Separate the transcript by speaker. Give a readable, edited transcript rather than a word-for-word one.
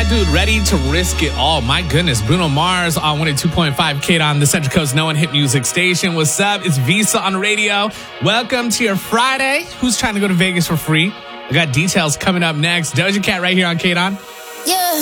Speaker 1: that dude ready to risk it all. My goodness. Bruno Mars on 102.5 KDON, the Central Coast No One Hit Music Station. What's up? It's Visa on radio. Welcome to your Friday. Who's trying to go to Vegas for free? I got details coming up next. Doja Cat right here on KDON.
Speaker 2: Yeah.